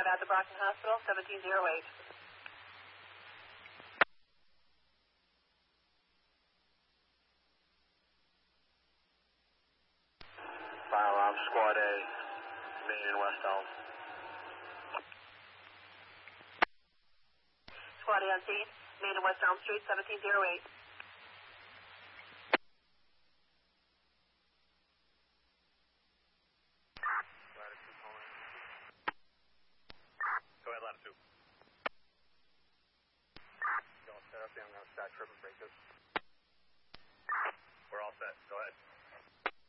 at the Brockton Hospital, 1708. Fire alarm, Squad A, Main and West Elm. Squad A on scene, Main and West Elm Street, 1708. Go ahead, latitude. Y'all set up there, I'm going to start tripping breakers.